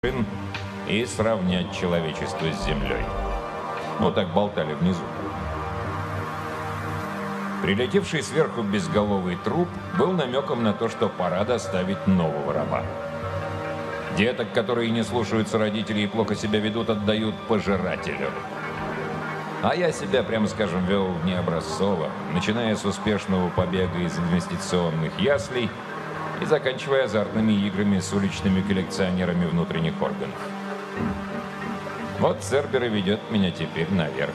и сравнять человечество с землей. Ну, так болтали внизу. Прилетевший сверху безголовый труп был намеком на то, что пора доставить нового раба. Деток, которые не слушаются родителей и плохо себя ведут, отдают пожирателю. А я себя, прямо скажем, вел необразцово, начиная с успешного побега из инвестиционных яслей и заканчивая азартными играми с уличными коллекционерами внутренних органов. Вот Цербер и ведет меня теперь наверх.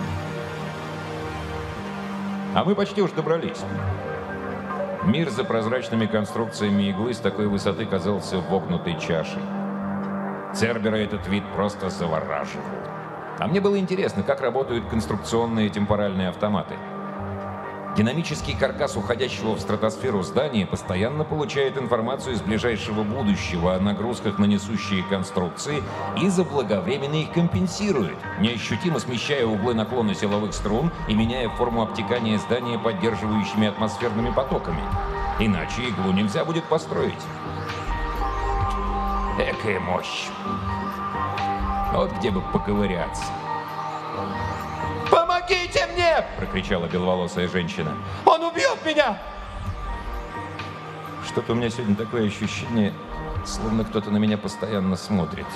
А мы почти уж добрались. Мир за прозрачными конструкциями иглы с такой высоты казался вогнутой чашей. Цербера этот вид просто завораживал. А мне было интересно, как работают конструкционные темпоральные автоматы. Динамический каркас уходящего в стратосферу здания постоянно получает информацию из ближайшего будущего о нагрузках на несущие конструкции и заблаговременно их компенсирует, неощутимо смещая углы наклона силовых струн и меняя форму обтекания здания поддерживающими атмосферными потоками. Иначе иглу нельзя будет построить. Экая мощь. Вот где бы поковыряться. «Помогите мне!» — прокричала беловолосая женщина. «Он убьет меня!» Что-то у меня сегодня такое ощущение, словно кто-то на меня постоянно смотрит.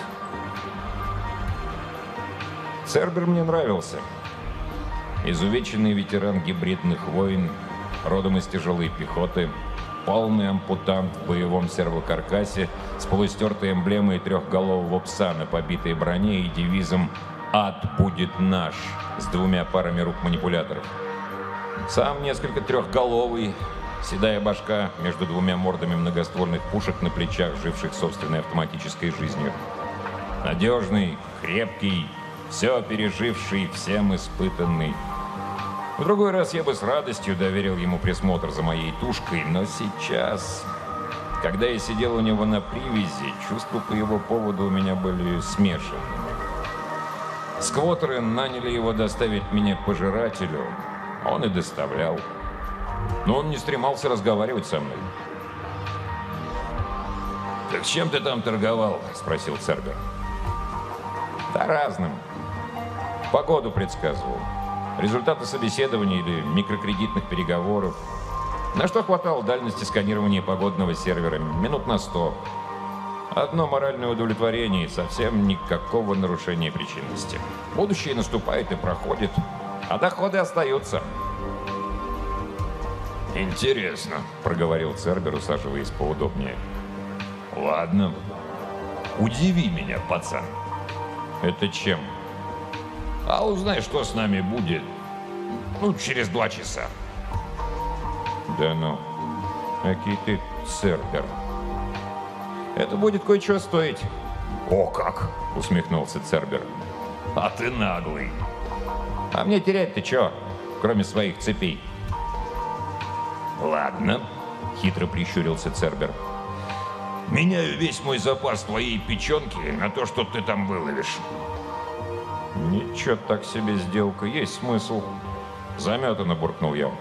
Цербер мне нравился. Изувеченный ветеран гибридных войн, родом из тяжелой пехоты, полный ампутант в боевом сервокаркасе с полустертой эмблемой трехголового пса на побитой броне и девизом «Ад будет наш» с двумя парами рук манипуляторов. Сам несколько трехголовый, седая башка между двумя мордами многоствольных пушек на плечах, живших собственной автоматической жизнью. Надежный, крепкий, все переживший, всем испытанный. В другой раз я бы с радостью доверил ему присмотр за моей тушкой, но сейчас, когда я сидел у него на привязи, чувства по его поводу у меня были смешанными. Сквотеры наняли его доставить меня к пожирателю. Он и доставлял. Но он не стремался разговаривать со мной. «Так с чем ты там торговал?» — спросил Цербер. «Да разным. Погоду предсказывал. Результаты собеседований или микрокредитных переговоров. На что хватало дальности сканирования погодного сервера? Минут на 100. Одно моральное удовлетворение и совсем никакого нарушения причинности. Будущее наступает и проходит, а доходы остаются». «Интересно», — проговорил Цербер, усаживаясь поудобнее. «Ладно. Удиви меня, пацан». «Это чем?» «А узнай, что с нами будет. Ну, через 2 часа». «Да ну, какой ты Цербер. Это будет кое-чего стоить». «О как!» — усмехнулся Цербер. «А ты наглый». «А мне терять-то чё, кроме своих цепей?» «Ладно», — хитро прищурился Цербер. «Меняю весь мой запас твоей печенки на то, что ты там выловишь». «Ничего так себе сделка, есть смысл». «Заметано», — буркнул я.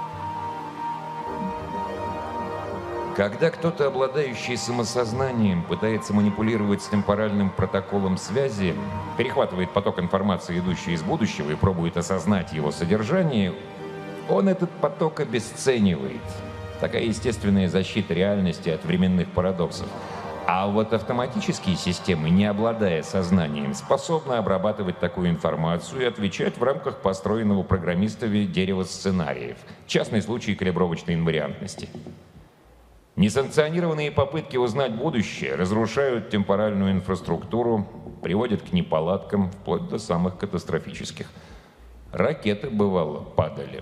Когда кто-то, обладающий самосознанием, пытается манипулировать с темпоральным протоколом связи, перехватывает поток информации, идущий из будущего, и пробует осознать его содержание, он этот поток обесценивает. Такая естественная защита реальности от временных парадоксов. А вот автоматические системы, не обладая сознанием, способны обрабатывать такую информацию и отвечать в рамках построенного программистами дерева сценариев. Частный случай калибровочной инвариантности. Несанкционированные попытки узнать будущее разрушают темпоральную инфраструктуру, приводят к неполадкам, вплоть до самых катастрофических. Ракеты, бывало, падали.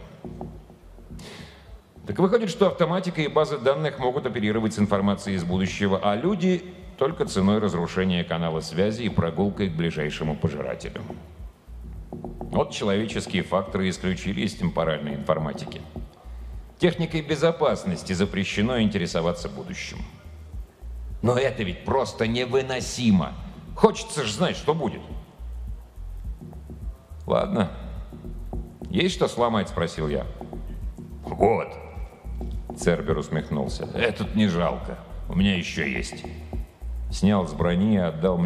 Так выходит, что автоматика и базы данных могут оперировать с информацией из будущего, а люди — только ценой разрушения канала связи и прогулкой к ближайшему пожирателю. Вот человеческие факторы исключили из темпоральной информатики. Техникой безопасности запрещено интересоваться будущим. Но это ведь просто невыносимо. Хочется же знать, что будет. «Ладно. Есть что сломать?» — спросил я. «Вот». Цербер усмехнулся. «Этот не жалко. У меня еще есть». Снял с брони и отдал мне